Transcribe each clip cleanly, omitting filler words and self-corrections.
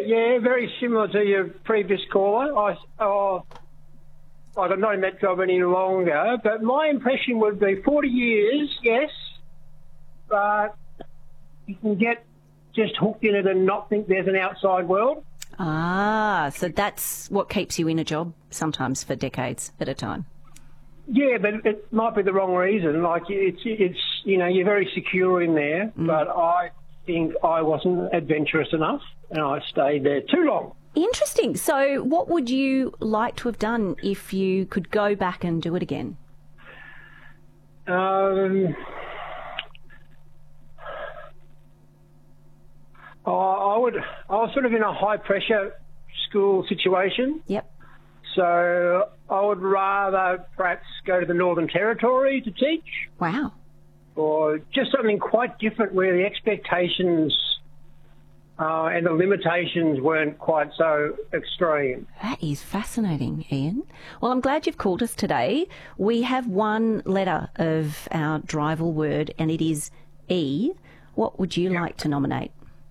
Yeah, very similar to your previous caller. I'm not in that job any longer, but my impression would be 40 years, yes, but you can get just hooked in it and not think there's an outside world. Ah, so that's what keeps you in a job sometimes for decades at a time. Yeah, but it might be the wrong reason. Like, it's you're very secure in there, but I think I wasn't adventurous enough and I stayed there too long. Interesting. So what would you like to have done if you could go back and do it again? I was sort of in a high-pressure school situation. Yep. So I would rather perhaps go to the Northern Territory to teach. Wow. Or just something quite different where the expectations and the limitations weren't quite so extreme. That is fascinating, Ian. Well, I'm glad you've called us today. We have one letter of our drival word, and it is E. What would you like to nominate?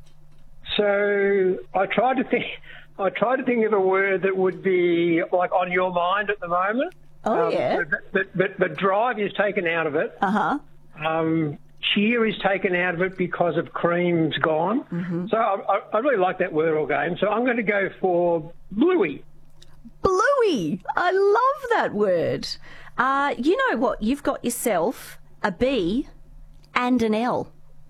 So I tried to think of a word that would be like on your mind at the moment. Oh, yeah. But drive is taken out of it. Uh-huh. Cheer is taken out of it because of cream's gone. Mm-hmm. So I really like that word all game. So I'm going to go for bluey. Bluey. I love that word. You know what? You've got yourself a B and an L.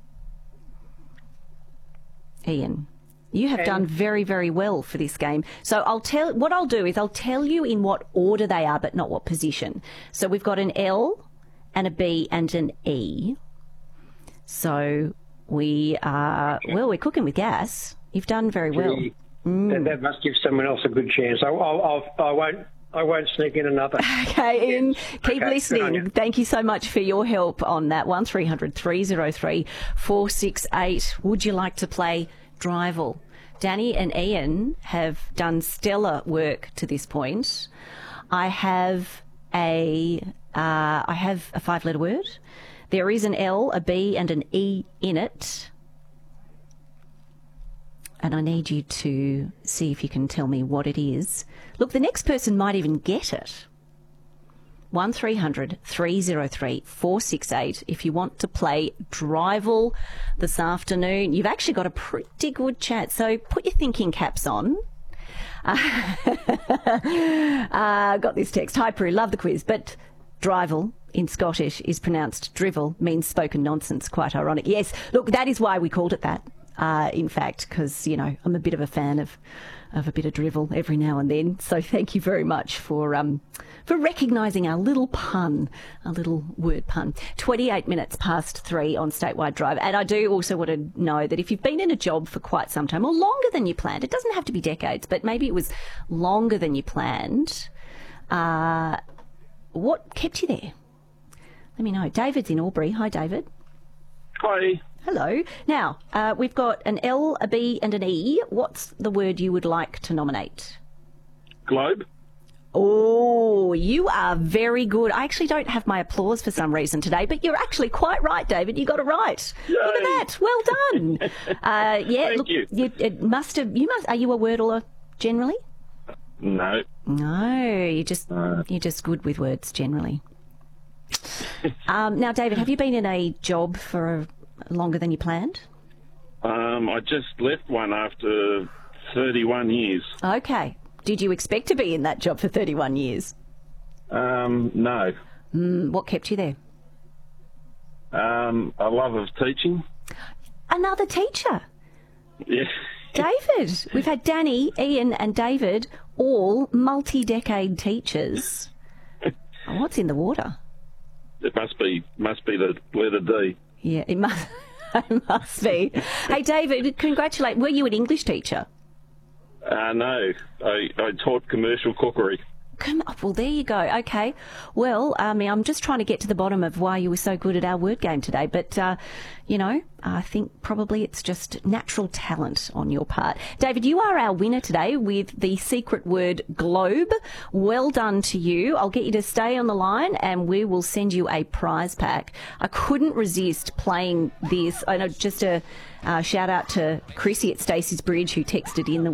Ian, you have done very, very well for this game. So I'll tell you in what order they are, but not what position. So we've got an L and a B and an E. So we're cooking with gas. You've done very well. That must give someone else a good chance. I won't sneak in another. Okay, Ian, keep listening. Thank you so much for your help on that. 1300 303 468. Would you like to play Drival? Danny and Ian have done stellar work to this point. I have a 5-letter word. There is an L, a B and an E in it. And I need you to see if you can tell me what it is. Look, the next person might even get it. 1300 303 468 if you want to play Drival this afternoon. You've actually got a pretty good chat, so put your thinking caps on. Got this text. Hi, Prue, love the quiz, but Drival in Scottish is pronounced drivel, means spoken nonsense. Quite ironic. Yes, look, that is why we called it that. In fact, because, I'm a bit of a fan of a bit of drivel every now and then. So thank you very much for recognising our little pun, our little word pun. 28 minutes past 3 on Statewide Drive. And I do also want to know that if you've been in a job for quite some time, or longer than you planned, it doesn't have to be decades, but maybe it was longer than you planned, what kept you there? Let me know. David's in Albury. Hi, David. Hi. Hello. Now, we've got an L, a B and an E. What's the word you would like to nominate? Globe. Oh, you are very good. I actually don't have my applause for some reason today, but you're actually quite right, David. You got it right. Yay. Look at that. Well done. Thank you. Are you a wordler generally? No. No, you're just good with words generally. Now, David, have you been in a job for longer than you planned? I just left one after 31 years. Okay. Did you expect to be in that job for 31 years? No. What kept you there? A love of teaching. Another teacher? Yeah. David, we've had Danny, Ian and David, all multi-decade teachers. What's in the water? It must be the letter D. Yeah, it must be. Hey, David, congratulate. Were you an English teacher? No, I taught commercial cookery. Well, there you go. Okay. Well, I'm just trying to get to the bottom of why you were so good at our word game today. But, I think probably it's just natural talent on your part. David, you are our winner today with the secret word globe. Well done to you. I'll get you to stay on the line and we will send you a prize pack. I couldn't resist playing this. I know, just a shout out to Chrissy at Stacey's Bridge who texted in the